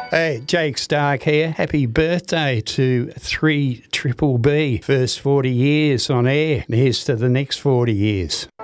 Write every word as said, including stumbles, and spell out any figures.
Hey, Jake Stark here. Happy birthday to three Triple B. First forty years on air. And here's to the next forty years.